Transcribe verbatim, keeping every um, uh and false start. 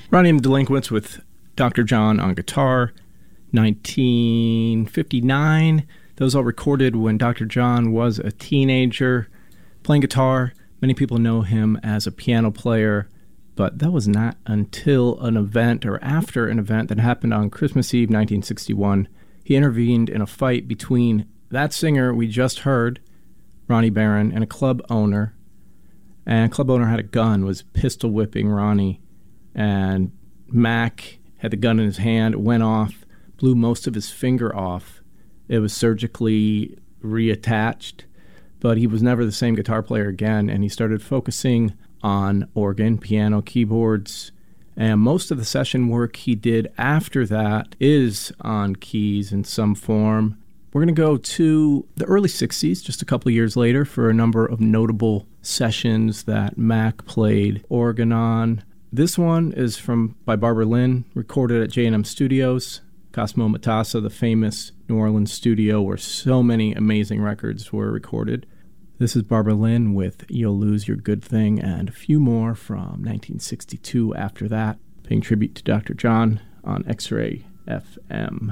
Ronnie and the Delinquents with Doctor John on guitar, nineteen fifty-nine. Those all recorded when Doctor John was a teenager playing guitar. Many people know him as a piano player, but that was not until an event or after an event that happened on Christmas Eve nineteen sixty-one. He intervened in a fight between that singer we just heard, Ronnie Barron, and a club owner. And club owner had a gun, was pistol whipping Ronnie. And Mac had the gun in his hand, went off, blew most of his finger off. It was surgically reattached, but he was never the same guitar player again, and he started focusing on organ, piano, keyboards, and most of the session work he did after that is on keys in some form. We're going to go to the early sixties, just a couple of years later, for a number of notable sessions that Mac played organ on. This one is from by Barbara Lynn, recorded at J and M Studios, Cosmo Matassa, the famous New Orleans studio where so many amazing records were recorded. This is Barbara Lynn with You'll Lose Your Good Thing, and a few more from nineteen sixty-two after that, paying tribute to Doctor John on X-Ray F M.